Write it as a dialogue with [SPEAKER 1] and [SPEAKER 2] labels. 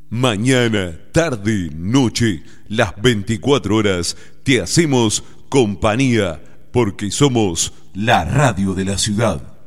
[SPEAKER 1] Mañana, tarde, noche, las 24 horas, te hacemos compañía, porque somos la radio de la ciudad.